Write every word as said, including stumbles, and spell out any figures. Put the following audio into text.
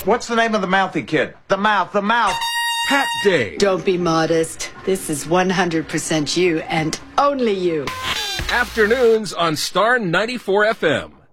What's the name of the mouthy kid? The mouth, the mouth. Pat Day. Don't be modest. This is one hundred percent you and only you. Afternoons on Star ninety-four F M.